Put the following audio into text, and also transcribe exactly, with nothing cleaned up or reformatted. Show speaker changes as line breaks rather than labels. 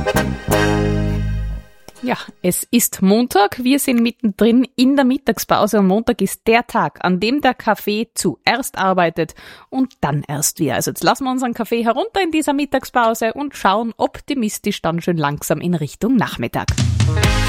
Ja, es ist Montag. Wir sind mittendrin in der Mittagspause und Montag ist der Tag, an dem der Kaffee zuerst arbeitet und dann erst wir. Also jetzt lassen wir unseren Kaffee herunter in dieser Mittagspause und schauen optimistisch dann schön langsam in Richtung Nachmittag.